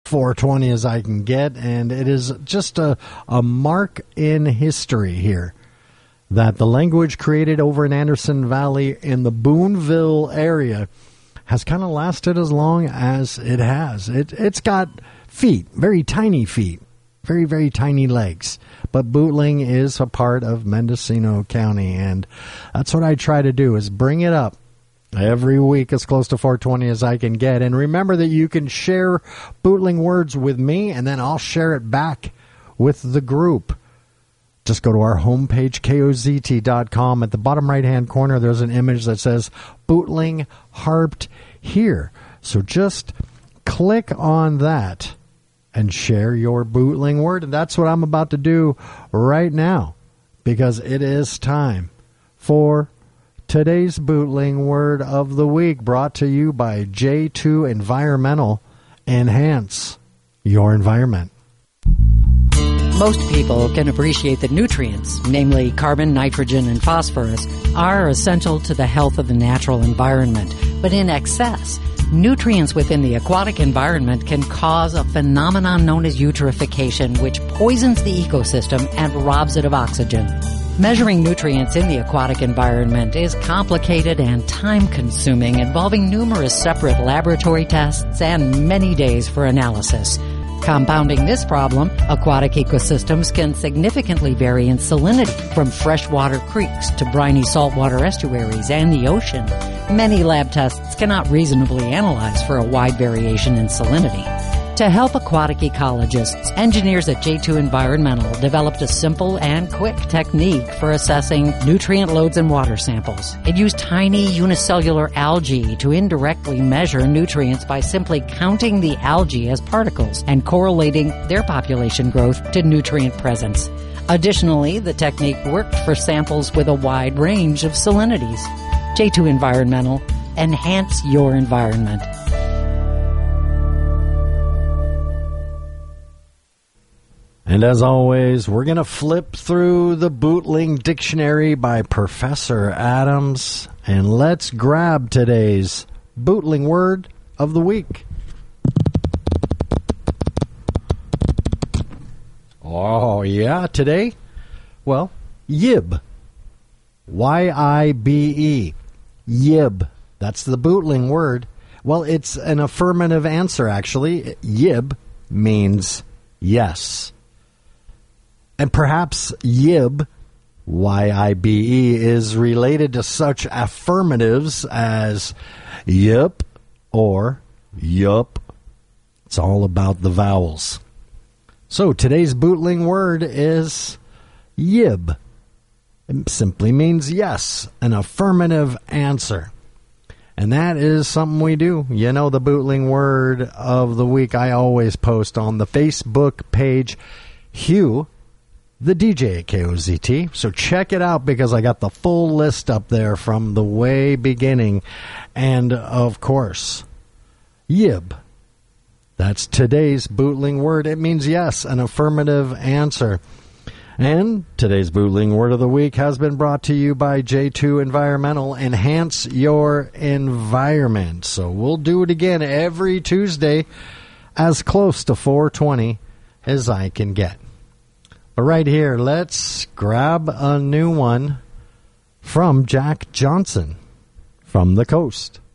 420 as I can get, and it is just a mark in history here that the language created over in Anderson Valley in the Boonville area has kind of lasted as long as it has. It's got feet, very tiny feet, very, very tiny legs. But Bootling is a part of Mendocino County, and that's what I try to do, is bring it up every week as close to 420 as I can get. And remember that you can share Bootling words with me, and then I'll share it back with the group. Just go to our homepage, KOZT.com. At the bottom right-hand corner, there's an image that says Bootling Harped Here. So just click on that and share your Bootling word. And that's what I'm about to do right now, because it is time for today's Bootling word of the week, brought to you by J2 Environmental. Enhance your environment. Most people can appreciate that nutrients, namely carbon, nitrogen, and phosphorus, are essential to the health of the natural environment. But in excess, nutrients within the aquatic environment can cause a phenomenon known as eutrophication, which poisons the ecosystem and robs it of oxygen. Measuring nutrients in the aquatic environment is complicated and time-consuming, involving numerous separate laboratory tests and many days for analysis. Compounding this problem, aquatic ecosystems can significantly vary in salinity, from freshwater creeks to briny saltwater estuaries and the ocean. Many lab tests cannot reasonably analyze for a wide variation in salinity. To help aquatic ecologists, engineers at J2 Environmental developed a simple and quick technique for assessing nutrient loads in water samples. It used tiny unicellular algae to indirectly measure nutrients by simply counting the algae as particles and correlating their population growth to nutrient presence. Additionally, the technique worked for samples with a wide range of salinities. J2 Environmental, enhance your environment. And as always, we're going to flip through the Bootling Dictionary by Professor Adams, and let's grab today's Bootling word of the week. Oh, yeah, today? Well, yib. Y-I-B-E. Yib. That's the Bootling word. Well, it's an affirmative answer, actually. Yib means yes. And perhaps yib, Y-I-B-E, is related to such affirmatives as yep or yup. It's all about the vowels. So today's Bootling word is yib. It simply means yes, an affirmative answer. And that is something we do. You know, the Bootling word of the week I always post on the Facebook page, Hugh, the DJ at KOZT. So check it out, because I got the full list up there from the way beginning. And, of course, yib. That's today's Bootling word. It means yes, an affirmative answer. And today's Bootling word of the week has been brought to you by J2 Environmental. Enhance your environment. So we'll do it again every Tuesday, as close to 420 as I can get. But right here, let's grab a new one from Jack Johnson from the coast.